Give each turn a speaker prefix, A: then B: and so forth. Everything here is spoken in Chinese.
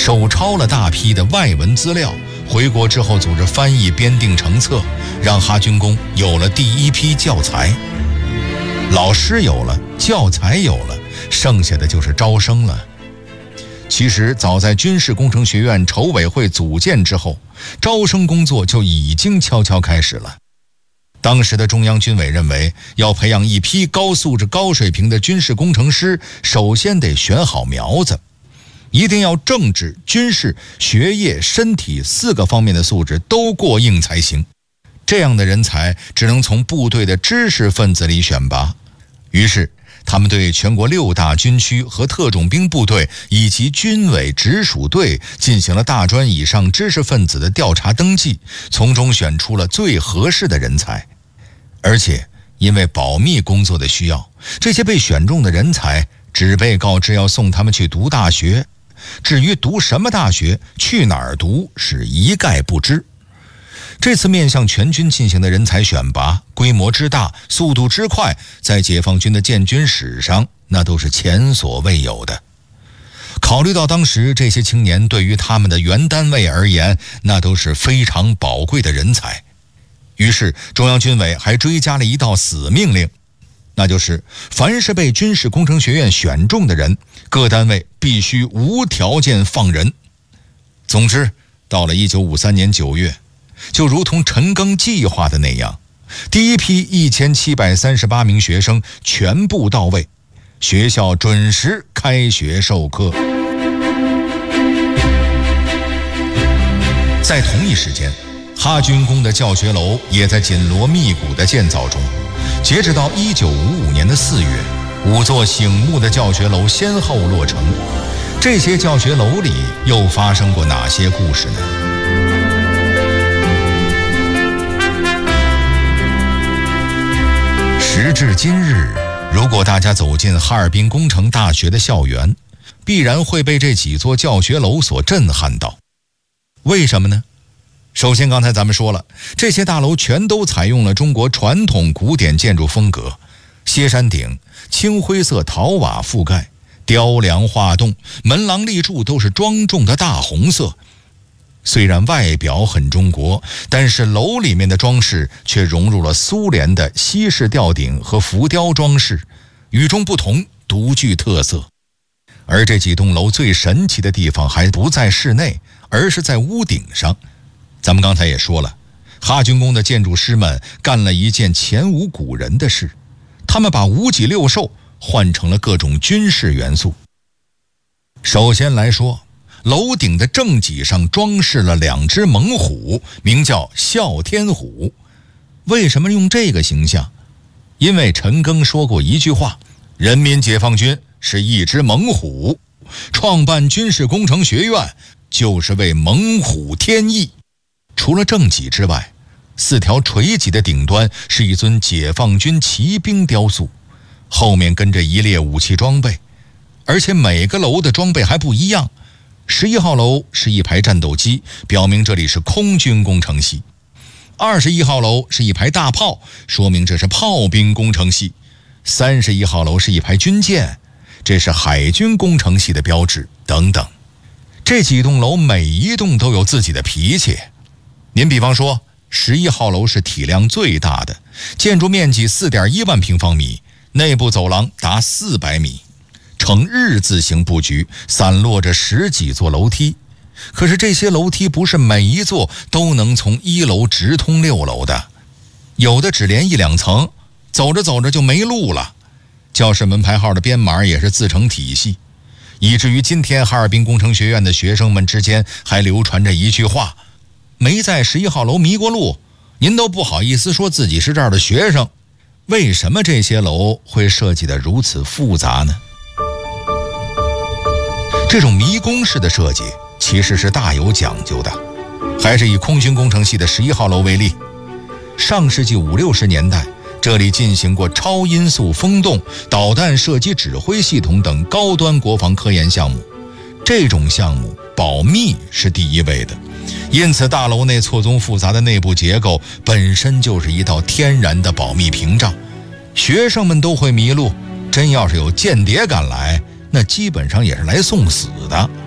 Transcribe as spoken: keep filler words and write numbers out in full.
A: 手抄了大批的外文资料，回国之后组织翻译编订成册，让哈军公有了第一批教材。老师有了，教材有了，剩下的就是招生了。其实早在军事工程学院筹委会组建之后，招生工作就已经悄悄开始了。当时的中央军委认为，要培养一批高素质高水平的军事工程师，首先得选好苗子，一定要政治、军事、学业、身体四个方面的素质都过硬才行。这样的人才只能从部队的知识分子里选拔。于是他们对全国六大军区和特种兵部队以及军委直属队进行了大专以上知识分子的调查登记，从中选出了最合适的人才。而且因为保密工作的需要，这些被选中的人才只被告知要送他们去读大学，至于读什么大学、去哪儿读是一概不知。这次面向全军进行的人才选拔，规模之大，速度之快，在解放军的建军史上那都是前所未有的。考虑到当时这些青年对于他们的原单位而言，那都是非常宝贵的人才，于是中央军委还追加了一道死命令，那就是凡是被军事工程学院选中的人，各单位必须无条件放人。总之，到了一九五三年九月，就如同陈赓计划的那样，第一批一千七百三十八名学生全部到位，学校准时开学授课。在同一时间，哈军工的教学楼也在紧锣密鼓的建造中。截止到一九五五年的四月，五座醒目的教学楼先后落成。这些教学楼里又发生过哪些故事呢？时至今日，如果大家走进哈尔滨工程大学的校园，必然会被这几座教学楼所震撼到。为什么呢？首先刚才咱们说了，这些大楼全都采用了中国传统古典建筑风格，歇山顶，青灰色陶瓦覆盖，雕梁画栋，门廊立柱都是庄重的大红色。虽然外表很中国，但是楼里面的装饰却融入了苏联的西式吊顶和浮雕装饰，与众不同，独具特色。而这几栋楼最神奇的地方还不在室内，而是在屋顶上。咱们刚才也说了，哈军工的建筑师们干了一件前无古人的事，他们把五脊六兽换成了各种军事元素。首先来说，楼顶的正脊上装饰了两只猛虎，名叫哮天虎。为什么用这个形象？因为陈赓说过一句话，人民解放军是一只猛虎，创办军事工程学院就是为猛虎添翼。除了正脊之外，四条垂脊的顶端是一尊解放军骑兵雕塑，后面跟着一列武器装备，而且每个楼的装备还不一样。十一号楼是一排战斗机，表明这里是空军工程系；二十一号楼是一排大炮，说明这是炮兵工程系；三十一号楼是一排军舰，这是海军工程系的标志等等。这几栋楼每一栋都有自己的脾气。您比方说，十一号楼是体量最大的，建筑面积 四点一万平方米，内部走廊达四百米，呈日字形布局，散落着十几座楼梯。可是这些楼梯不是每一座都能从一楼直通六楼的，有的只连一两层，走着走着就没路了。教室门牌号的编码也是自成体系，以至于今天哈尔滨工程学院的学生们之间还流传着一句话：没在十一号楼迷过路，您都不好意思说自己是这儿的学生。为什么这些楼会设计得如此复杂呢？这种迷宫式的设计其实是大有讲究的。还是以空军工程系的十一号楼为例，上世纪五六十年代，这里进行过超音速风洞、导弹射击指挥系统等高端国防科研项目。这种项目保密是第一位的，因此大楼内错综复杂的内部结构本身就是一道天然的保密屏障，学生们都会迷路，真要是有间谍赶来，那基本上也是来送死的。